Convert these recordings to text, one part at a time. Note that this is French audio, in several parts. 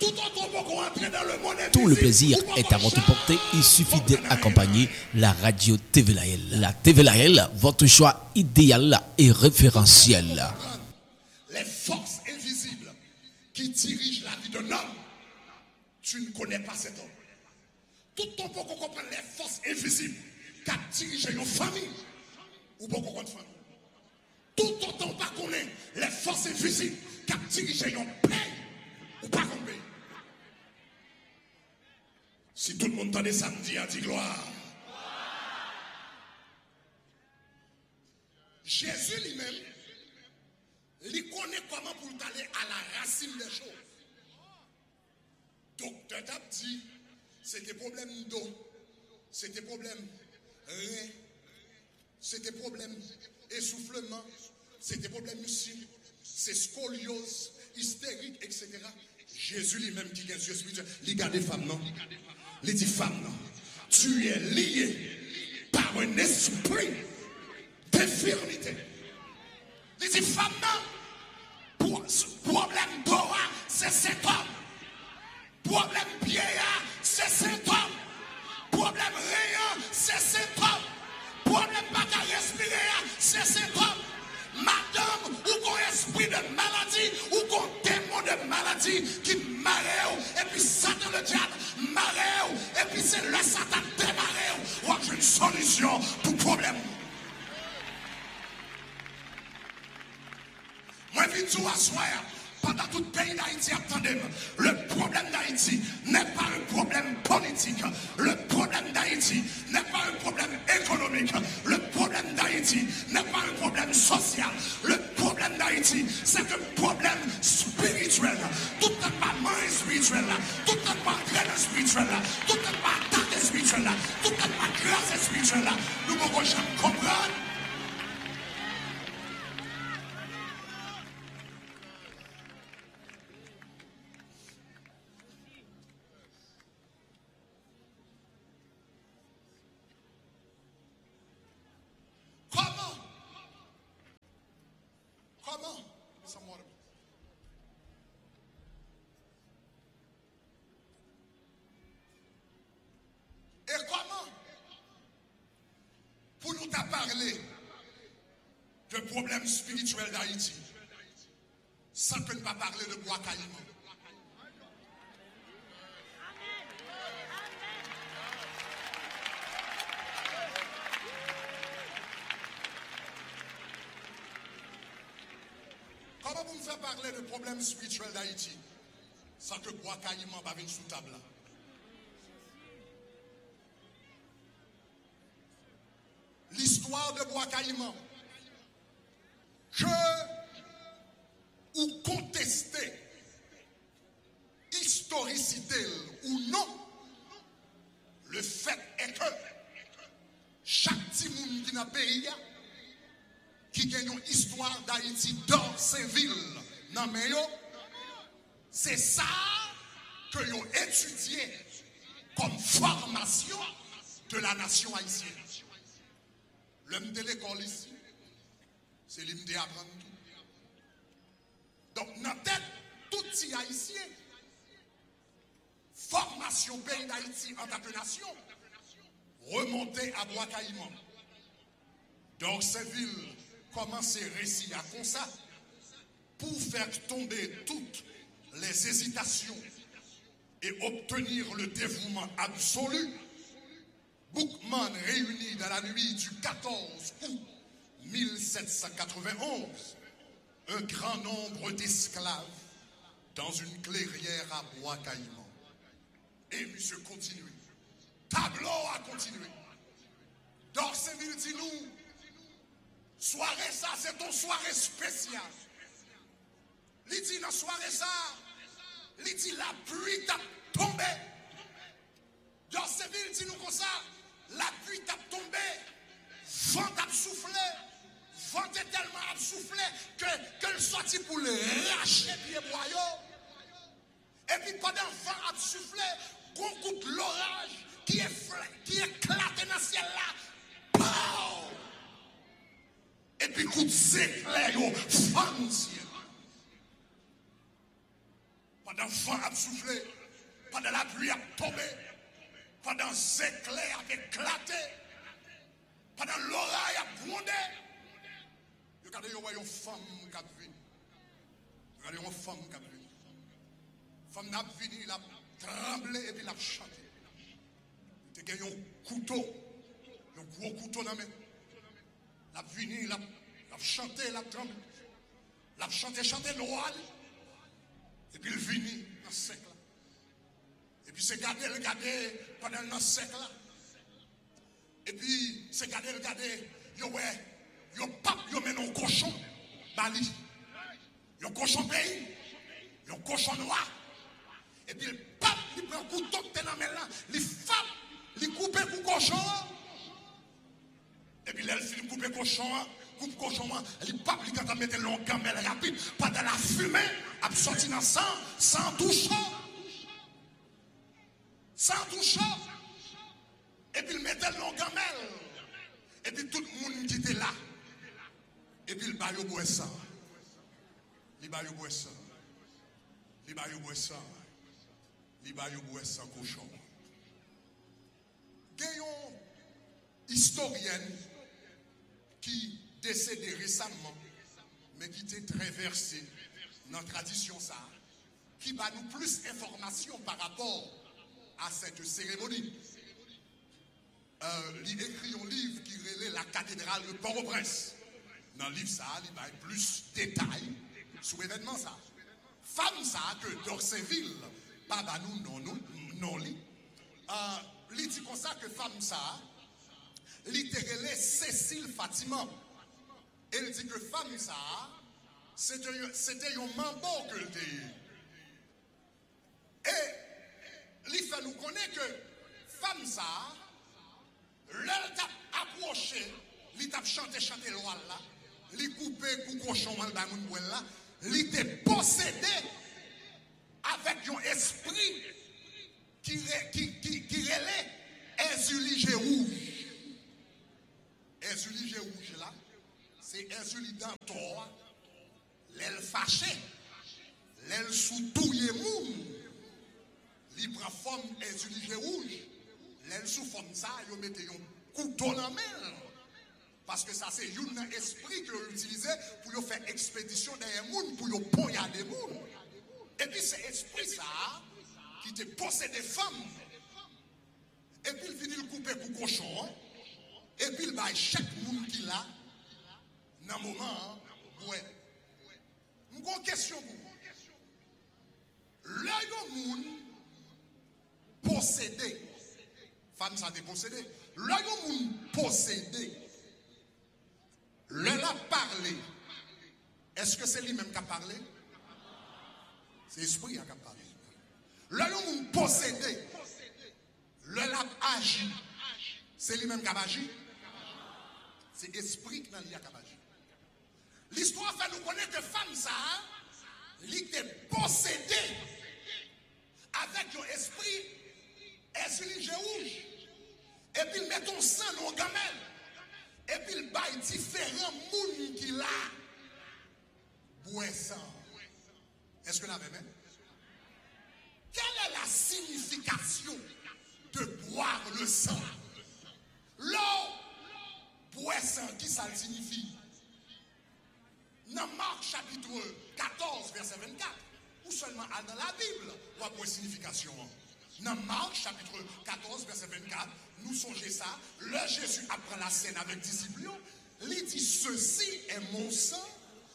Tout le plaisir est à votre portée. Il suffit d'être accompagné la radio TV Lahel. La TV Lahel, votre choix idéal et référentiel. Les forces invisibles qui dirigent la vie d'un homme, tu ne connais pas cet homme. Tout ton pour qu'on comprenne les forces invisibles qui dirigent une famille ou beaucoup de famille. Tout ton temps pas connaître les forces invisibles qui dirigent un pays ou pas qu'on pays. Si tout le monde t'en est samedi, a dit gloire. Jésus lui-même, il connaît comment pour aller à la racine des choses. Docteur t'a dit, c'est des problèmes d'eau, c'est des problèmes reins, c'est des problèmes essoufflement, c'est des problèmes muscles, c'est scoliose, hystérique, etc. Jésus lui-même qui est Dieu spirituel, il garde les femmes, non? Il dit, femme, non? Tu es lié par un esprit d'infirmité. Il dit, femme, non? Problème d'aura, c'est cet homme. Problème vieillard, c'est cet homme. Problème rayon, c'est cet homme. Problème pas qu'à respirer, c'est cet homme. Madame, ou qu'on esprit de maladie, ou qu'on démon de maladie qui marre, et puis Satan le diable marre, et puis c'est le Satan démarre, ou a une solution pour problème. Moi, je dis à soi, pendant tout le pays d'Haïti, attendez, le problème d'Haïti n'est pas un problème politique. Le problème d'Haïti n'est pas un problème économique. Le problème d'Haïti n'est pas un problème social. Le problème d'Haïti, c'est un problème spirituel. Tout le monde est spirituel, tout le monde est spirituel, tout le monde est spirituel, tout le monde est grâce spirituelle. Nous pouvons jamais comprendre. De problèmes spirituels d'Haïti, sans que ne pas parler de bois caïman. Comment vous me faites parler de problèmes spirituels d'Haïti, sans que bois caïman va venir sous table? L'histoire de bois caïman, que ou contester historicité ou non, le fait est que chaque petit monde qui n'a pays qui gagne une histoire d'Haïti dans ces villes, non mais c'est ça que ont étudié comme formation de la nation haïtienne. L'homme de l'école ici, c'est l'hymne d'apprendre tout. Donc, dans tête, tout petit haïtien, formation pays d'Haïti en tant que nation, remonter à Bois Caïman. Donc, ces villes commencent à réciter comme ça pour faire tomber toutes les hésitations et obtenir le dévouement absolu. Boukman réunis dans la nuit du 14 août 1791 un grand nombre d'esclaves dans une clairière à Bois Caïman. Et monsieur continue. Tableau a continué. Dorceville dit nous, soirée ça, c'est ton soirée spéciale. Il dit dans soirée ça, il dit la pluie t'a tombé. Dorceville dit nous comme ça, la pluie t'a tombé, vent t'a soufflé, vent est tellement à soufflé que le sorti pour le racher pied boyau. Et puis pendant le vent a soufflé, qu'on coûte l'orage qui éclate dans le ciel là. Pow! Et puis coup d'éclair au fond du ciel. Pendant le vent a a soufflé, pendant la pluie a tombé, pendant les éclairs a éclaté, pendant l'oreille a grondé. Regardez, vous voyez une femme qui a venu. Regardez une femme qui a venu. Femme n'a venu, il a tremblé et puis il a chanté. Il a gagné un couteau, un gros couteau dans la main. Il a venu, il a chanté, il a tremblé. Il a chanté noir. Et puis il est venu dans ce sec là. Et puis c'est gardé pendant le sec là. Et puis c'est gardé, yo ouais, yo pape, yo mène un cochon, bali. Yo cochon pays, yo cochon noir. Et puis le pape, il prend un couteau de dans la main là, il frappe, il coupe le cochon. Et puis là, il coupe le cochon, il pape, il quand mettre le gamelle rapide, pendant la fumée, il sorti dans le sang, sans toucher. Sans toucher. Et puis il mettait le gamelle. Et puis tout le monde qui était là. Et puis il va y boire ça. Il va y boire ça. Il va y boire ça. Il va y boire ça cochon. Il y a une historienne qui décédée récemment, mais qui était très versée dans la tradition ça, qui va nous plus d'informations par rapport à cette cérémonie. Il écrit un livre qui relève la cathédrale de Port-au-Prince. Dans le livre ça, il va plus de détails sur l'événement ça. Femme ça que d'Orsayville, pas nous non li. Il dit comme ça que femme ça, littéralement Cécile Fatima. Elle dit que femme ça, c'était un mambo que le et il fait nous connaître que femme ça, l'elle t'a approché, il t'a chanté loin là, il coupé pour cochon mal dans mon là, il était possédé avec un esprit qui relève Insulige rouge. Insulige rouge là, c'est insulige dans toi, l'aile fâchée, l'aile sous touye moun. Il prend forme insulige rouge, l'aile sous forme ça, il met un couteau dans la main. Parce que ça c'est un esprit que utilisé pour faire expédition derrière moun, pour poignarder moun. Et puis c'est esprit ça qui te possède des femmes. Et puis il finit le couper pour cochon. Et puis il va chaque monde qui l'a dans le moment. Ouais. Une grande question pour vous. Là, il y a un monde possédé. Femme, ça a été possédé. Là, il y a un monde possédé. Là, il a parlé. Est-ce que c'est lui-même qui a parlé? C'est l'esprit qui a parlé. Là, il y a un monde possédé. Là, il a agi. C'est lui-même qui a agi. C'est l'esprit qui a agi. L'histoire fait nous connaître que femme ça, il était possédé avec un esprit insulige rouge. Et puis il met ton sang dans le gamelle. Et puis il baille différents mouns qu'il a. Bois sang. Est-ce que vous l'avez même? Quelle est la signification de boire le sang? L'eau, bois sang, qui ça signifie? Dans Marc chapitre 14, verset 24, ou seulement dans la Bible, on a une signification. Dans Marc chapitre 14, verset 24, nous songez ça, le Jésus apprend la scène avec disciples, il dit ceci est mon sang,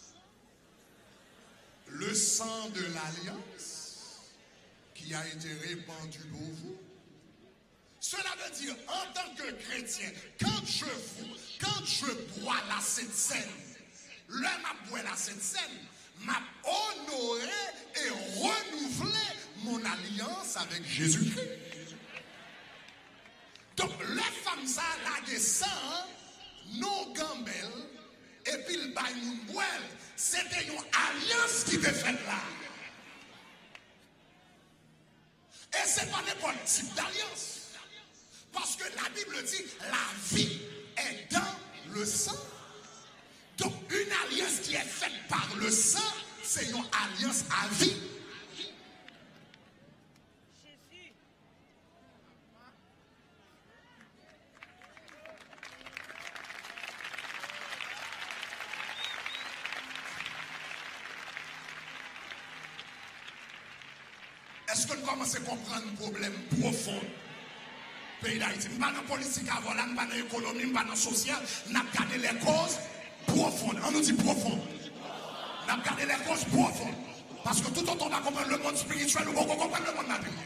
le sang de l'alliance qui a été répandu pour vous. Cela veut dire, en tant que chrétien, quand je bois la Sainte Seine, le m'a boit la Sainte Seine, m'a honoré et renouvelé mon alliance avec Jésus-Christ. Donc, les femmes, ça, la descend, non gambelle, et puis le bail moun boile, c'était une alliance qui était faite là. Et ce n'est pas n'importe type d'alliance. Parce que la Bible dit, la vie est dans le sang. Donc, une alliance qui est faite par le sang, c'est une alliance à vie. Est-ce que nous commençons à comprendre un problème profond? Pays d'Haïti, nous ne sommes pas dans la politique avant, nous ne sommes pas dans l'économie, nous ne sommes pas dans le social, nous avons gardé les causes profondes. On nous dit profondes. Nous avons gardé les causes profondes. Parce que tout autant on va comprendre le monde spirituel, nous allons comprendre le monde matériel.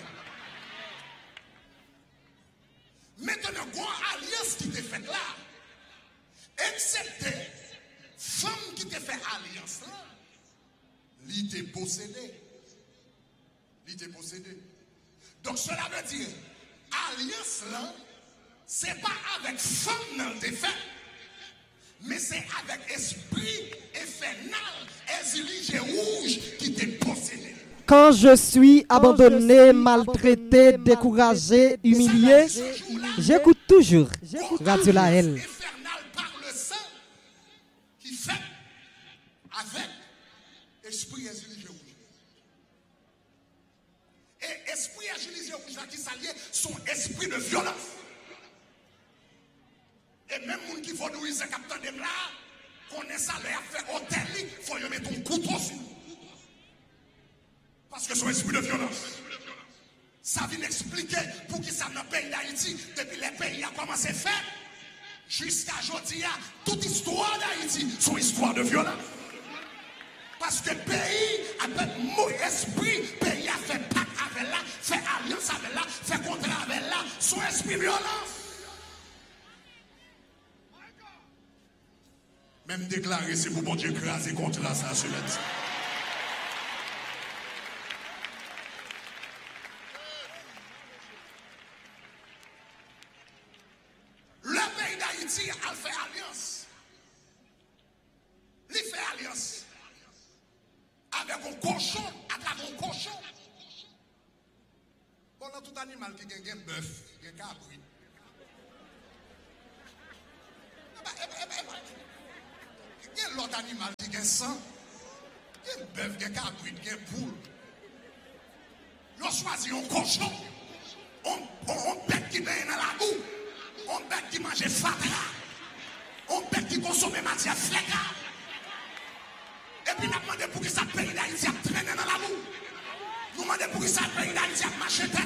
Maintenant, il y a une alliance qui t'est faite là. Excepté, femme qui t'a fait alliance là, il t'est possédé. Il t'est possédé. Donc cela veut dire, alliance là, c'est pas avec femme dans le fait, mais c'est avec esprit infernal, exilé rouge qui t'est possédé. Quand je suis abandonné, maltraité, découragé, humilié, j'écoute toujours Radio Lahel. Infernal par le sang qui fait avec esprit exilé rouge. Et esprit exilé rouge qui s'allie son esprit de violence. Et même les gens qui vaudouisent capteur de là, connaissent ça, leur fait hôtel, il faut y mettre un couteau sur. Parce que son esprit de violence. Ça vient expliquer pour qui ça dans le pays d'Haïti, depuis les pays a commencé à faire, jusqu'à aujourd'hui, toute histoire d'Haïti, son histoire de violence. Parce que le pays, avec mon esprit, le pays a fait pacte avec là, fait alliance avec là, fait contrat avec là, son esprit de violence. Même déclarer, c'est pour bon Dieu écraser contre là, ça, sur la dit. Le pays d'Haïti a fait alliance. Il fait alliance avec un cochon, avec un cochon. Bon, là, tout animal qui a un bœuf, un cabri. Il y a l'autre animal qui a un sang. Il y a un bœuf, un cabri, un poule. Ils ont choisi un cochon. On bête qui vient dans la boue. On bête qui mange fatra. On bête qui consomme matière fléca. Et puis nous demandons pour que ça pays d'Haïti a traîné dans la boue. Nous demandons pour que ça pays d'Haïti a marché terre.